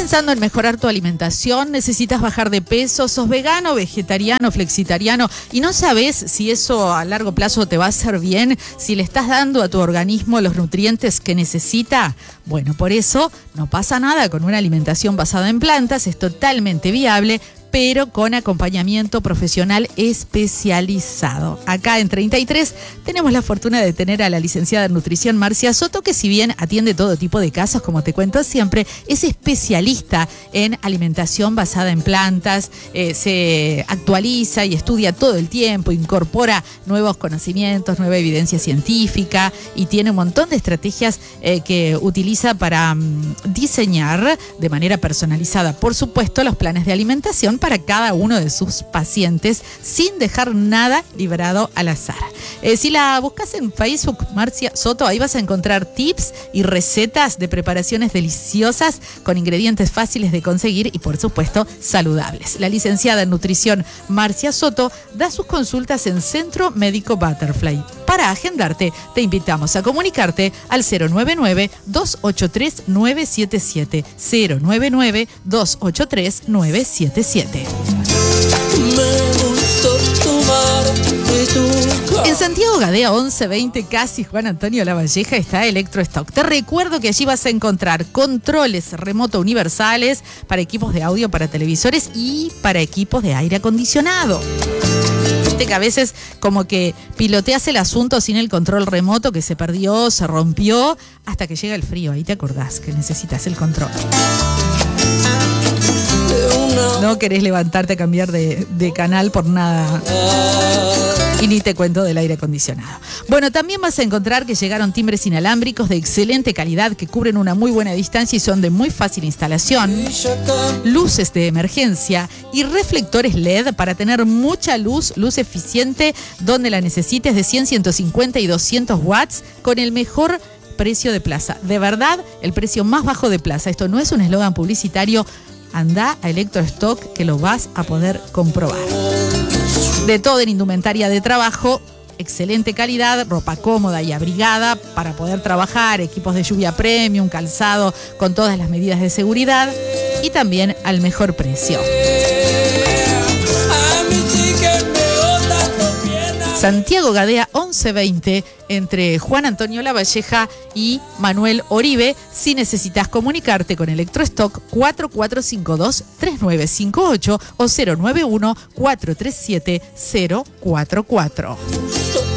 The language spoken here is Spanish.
pensando en mejorar tu alimentación? ¿Necesitas bajar de peso? ¿Sos vegano, vegetariano, flexitariano? ¿Y no sabes si eso a largo plazo te va a hacer bien? ¿Si le estás dando a tu organismo los nutrientes que necesita? Bueno, por eso no pasa nada con una alimentación basada en plantas. Es totalmente viable, pero con acompañamiento profesional especializado. Acá en 33 tenemos la fortuna de tener a la licenciada en nutrición Marcia Soto, que si bien atiende todo tipo de casos, como te cuento siempre, es especialista en alimentación basada en plantas, se actualiza y estudia todo el tiempo, incorpora nuevos conocimientos, nueva evidencia científica y tiene un montón de estrategias que utiliza para diseñar de manera personalizada, por supuesto, los planes de alimentación para cada uno de sus pacientes, sin dejar nada librado al azar. Si la buscas en Facebook, Marcia Soto, ahí vas a encontrar tips y recetas de preparaciones deliciosas con ingredientes fáciles de conseguir y, por supuesto, saludables. La licenciada en nutrición Marcia Soto da sus consultas en Centro Médico Butterfly. Para agendarte, te invitamos a comunicarte al 099-283-977. 099-283-977. En Santiago Gadea 1120, casi Juan Antonio Lavalleja, está Electrostock. Te recuerdo que allí vas a encontrar controles remoto universales para equipos de audio, para televisores y para equipos de aire acondicionado. Viste que a veces como que piloteas el asunto sin el control remoto, que se perdió, se rompió, hasta que llega el frío. Ahí te acordás que necesitas el control. No querés levantarte a cambiar de canal por nada. Y ni te cuento del aire acondicionado. Bueno, también vas a encontrar que llegaron timbres inalámbricos de excelente calidad que cubren una muy buena distancia y son de muy fácil instalación. Luces de emergencia y reflectores LED para tener mucha luz eficiente donde la necesites, de 100, 150 y 200 watts con el mejor precio de plaza. De verdad, el precio más bajo de plaza. Esto no es un eslogan publicitario. Anda a Electrostock que lo vas a poder comprobar. De todo en indumentaria de trabajo, excelente calidad, ropa cómoda y abrigada para poder trabajar, equipos de lluvia premium, calzado con todas las medidas de seguridad y también al mejor precio. Santiago Gadea 1120, entre Juan Antonio Lavalleja y Manuel Oribe. Si necesitas comunicarte con Electrostock, 4452-3958 o 091-437-044.